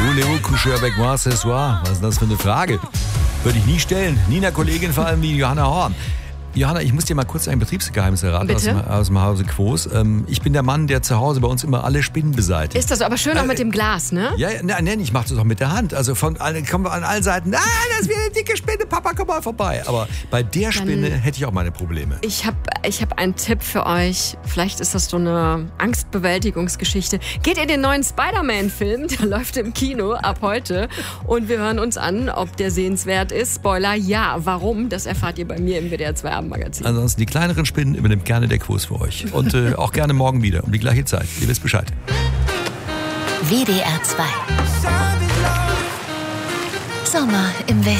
Voulez-vous coucher avec moi ce soir? Was ist das für eine Frage? Würde ich nie stellen. Nie einer Kollegin, vor allem wie Johanna Horn. Johanna, ich muss dir mal kurz ein Betriebsgeheimnis verraten aus dem Hause Quos. Ich bin der Mann, der zu Hause bei uns immer alle Spinnen beseitigt. Ist das aber schön auch mit dem Glas, ne? Ja, nein, ich mache das auch mit der Hand. Also kommen wir an allen Seiten, das ist wieder eine dicke Spinne, Papa, komm mal vorbei. Aber bei der Spinne hätte ich auch meine Probleme. Ich hab einen Tipp für euch. Vielleicht ist das so eine Angstbewältigungsgeschichte. Geht in den neuen Spider-Man-Film, der läuft im Kino ab heute. Und wir hören uns an, ob der sehenswert ist. Spoiler, ja. Warum? Das erfahrt ihr bei mir im WDR 2 Abendmagazin. Ansonsten die kleineren Spinnen übernimmt gerne der Quos für euch. Und auch gerne morgen wieder um die gleiche Zeit. Ihr wisst Bescheid. WDR 2. Sommer im Westen.